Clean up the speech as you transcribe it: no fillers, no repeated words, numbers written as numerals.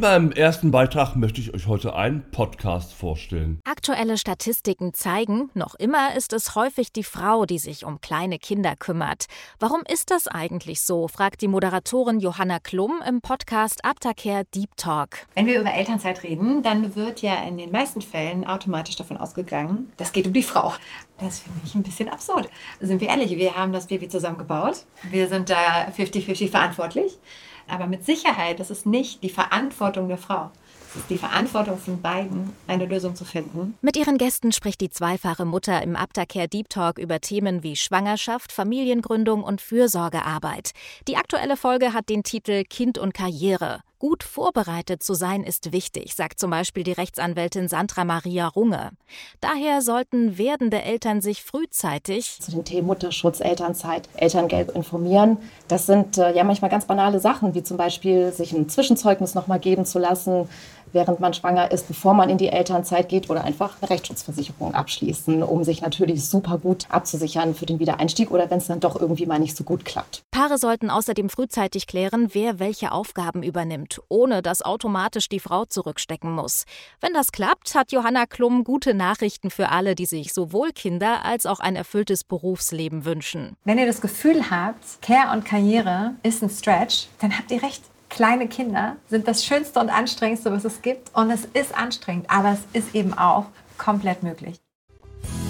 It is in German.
beim ersten Beitrag möchte ich euch heute einen Podcast vorstellen. Aktuelle Statistiken zeigen, noch immer ist es häufig die Frau, die sich um kleine Kinder kümmert. Warum ist das eigentlich so, fragt die Moderatorin Johanna Klum im Podcast Aftercare Deep Talk. Wenn wir über Elternzeit reden, dann wird ja in den meisten Fällen automatisch davon ausgegangen, das geht um die Frau. Das finde ich ein bisschen absurd. Sind wir ehrlich, wir haben das Baby zusammen gebaut. Wir sind da 50-50 verantwortlich. Aber mit Sicherheit, das ist nicht die Verantwortung der Frau. Es ist die Verantwortung von beiden, eine Lösung zu finden. Mit ihren Gästen spricht die zweifache Mutter im Aftercare Deep Talk über Themen wie Schwangerschaft, Familiengründung und Fürsorgearbeit. Die aktuelle Folge hat den Titel Kind und Karriere. Gut vorbereitet zu sein ist wichtig, sagt zum Beispiel die Rechtsanwältin Sandra Maria Runge. Daher sollten werdende Eltern sich frühzeitig zu den Themen Mutterschutz, Elternzeit, Elterngeld informieren. Das sind ja manchmal ganz banale Sachen, wie zum Beispiel sich ein Zwischenzeugnis nochmal geben zu lassen, während man schwanger ist, bevor man in die Elternzeit geht, oder einfach eine Rechtsschutzversicherung abschließen, um sich natürlich super gut abzusichern für den Wiedereinstieg oder wenn es dann doch irgendwie mal nicht so gut klappt. Paare sollten außerdem frühzeitig klären, wer welche Aufgaben übernimmt, ohne dass automatisch die Frau zurückstecken muss. Wenn das klappt, hat Johanna Klum gute Nachrichten für alle, die sich sowohl Kinder als auch ein erfülltes Berufsleben wünschen. Wenn ihr das Gefühl habt, Care und Karriere ist ein Stretch, dann habt ihr recht. Kleine Kinder sind das Schönste und Anstrengendste, was es gibt. Und es ist anstrengend, aber es ist eben auch komplett möglich.